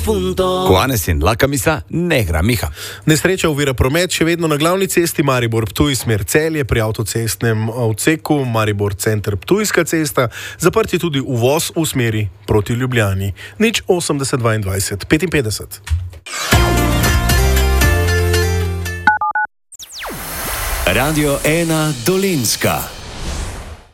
difunto. Juanes in la camisa negra, Miha. Nesreča ovira promet še vedno na glavni cesti Maribor-Ptuj smer Celje pri avtocestnem odseku Maribor center Ptujska cesta. Zaprt je tudi uvoz v smeri proti Ljubljani. 80 22 55. Radio 1 Dolenjska.